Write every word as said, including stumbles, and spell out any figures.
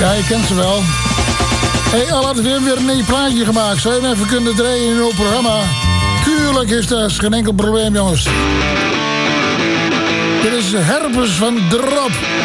Ja, je kent ze wel. Hé, hey, al hadden we weer een nieuw plaatje gemaakt. Zou je hem even kunnen draaien in uw programma? Tuurlijk is dat geen enkel probleem, jongens. Dit is Herpes van Drop.